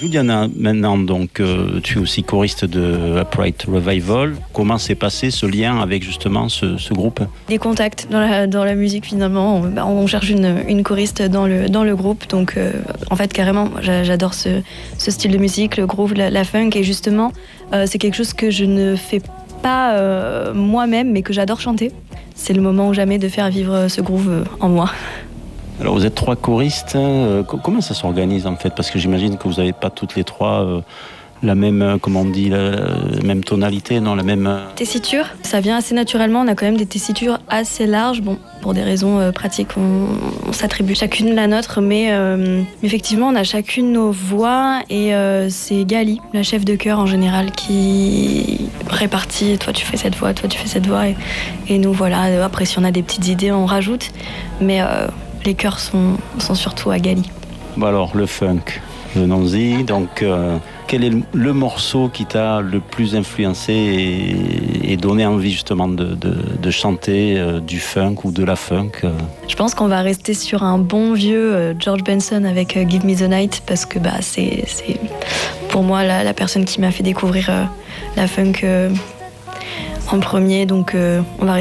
Juliana, maintenant, donc, tu es aussi choriste de Upright Revival. Comment s'est passé ce lien avec justement ce groupe ? Des contacts dans la musique, finalement. On cherche une choriste dans le groupe. Donc, en fait, carrément, j'adore ce style de musique, le groove, la funk. Et justement, c'est quelque chose que je ne fais pas moi-même, mais que j'adore chanter. C'est le moment ou jamais de faire vivre ce groove en moi. Alors vous êtes 3 choristes, comment ça s'organise en fait ? Parce que j'imagine que vous n'avez pas toutes les 3 la même, comment on dit, la même tonalité, non, la même... Tessiture, ça vient assez naturellement, on a quand même des tessitures assez larges. Bon, pour des raisons pratiques, on s'attribue chacune la nôtre, mais effectivement on a chacune nos voix et c'est Gali, la chef de chœur en général, qui répartit, toi tu fais cette voix, toi tu fais cette voix, et nous voilà, après si on a des petites idées on rajoute, mais... les chœurs sont surtout à Gali. Bon alors, le funk, venons-y. Donc, quel est le morceau qui t'a le plus influencé et donné envie justement de chanter du funk ou de la funk ? Je pense qu'on va rester sur un bon vieux George Benson avec Give Me the Night, parce que c'est pour moi la personne qui m'a fait découvrir la funk en premier. Donc, on va